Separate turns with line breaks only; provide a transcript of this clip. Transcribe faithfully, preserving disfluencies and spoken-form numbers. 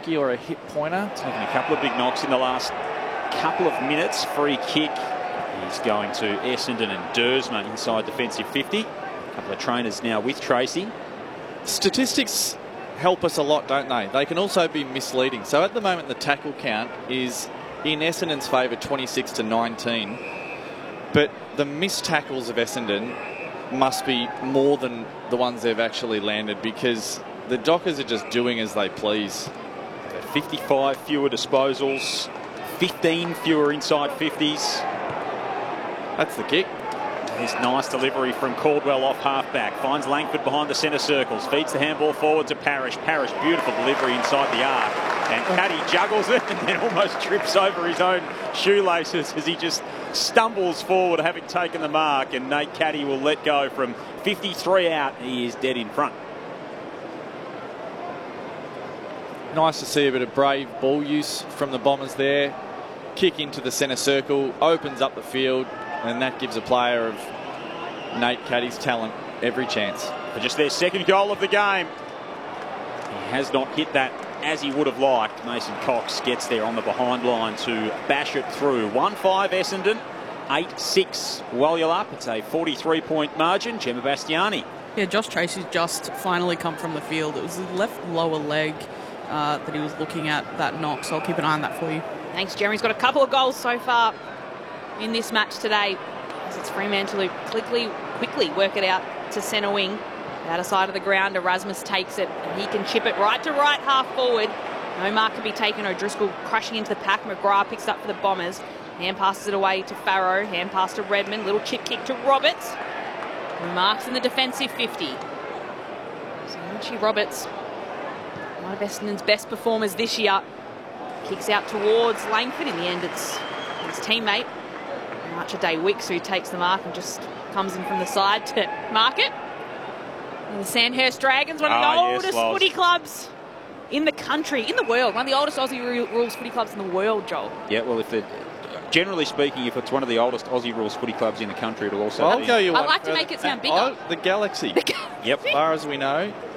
hooky or a hip pointer.
Taking a couple of big knocks in the last couple of minutes. Free kick. He's going to Essendon and Dersma inside defensive fifty. A couple of trainers now with Tracy.
Statistics help us a lot, don't they? They can also be misleading. So at the moment, the tackle count is in Essendon's favour, twenty-six to nineteen. But the missed tackles of Essendon must be more than the ones they've actually landed, because the Dockers are just doing as they please.
fifty-five fewer disposals, fifteen fewer inside fifties.
That's the kick.
This nice delivery from Caldwell off half-back. Finds Langford behind the centre circles. Feeds the handball forward to Parrish. Parrish, beautiful delivery inside the arc. And Caddy juggles it and then almost trips over his own shoelaces as he just stumbles forward, having taken the mark. And Nate Caddy will let go from fifty-three out. He is dead in front.
Nice to see a bit of brave ball use from the Bombers there. Kick into the centre circle, opens up the field, and that gives a player of Nate Caddy's talent every chance.
For just their second goal of the game. He has not hit that as he would have liked. Mason Cox gets there on the behind line to bash it through. one five Essendon, eight six Walyulup. It's a forty-three point margin. Gemma Bastiani.
Yeah, Josh Tracy's just finally come from the field. It was the left lower leg uh, that he was looking at, that knock, so I'll keep an eye on that for you.
Thanks, Jeremy. He's got a couple of goals so far in this match today. As it's Fremantle who quickly, quickly work it out to centre wing. The outer side of the ground, Erasmus takes it, and he can chip it right to right half forward. No mark can be taken. O'Driscoll crashing into the pack. McGrath picks up for the Bombers. Hand passes it away to Farrow. Hand pass to Redmond. Little chip kick to Roberts. Marks in the defensive fifty. So Richie Roberts, one of Essendon's best performers this year, kicks out towards Langford. In the end, it's his teammate, March-a-Day Wicks, who takes the mark and just comes in from the side to mark it. And the Sandhurst Dragons, one of the
oh,
oldest
yes, well.
footy clubs in the country, in the world. One of the oldest Aussie rules footy clubs in the world, Joel.
Yeah, well, if they're, generally speaking, if it's one of the oldest Aussie rules footy clubs in the country, it'll also
Well,
be.
I'll go you
I
one
like to
further.
make it sound bigger.
Oh, the Galaxy. As far as we know,